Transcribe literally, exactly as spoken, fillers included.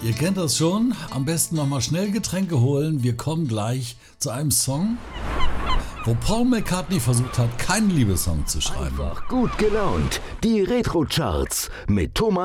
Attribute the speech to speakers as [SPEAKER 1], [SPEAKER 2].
[SPEAKER 1] Ihr kennt das schon, am besten nochmal schnell Getränke holen. Wir kommen gleich zu einem Song, wo Paul McCartney versucht hat, keinen Liebessong zu schreiben.
[SPEAKER 2] Einfach gut gelaunt. Die Retro-Charts mit Thomas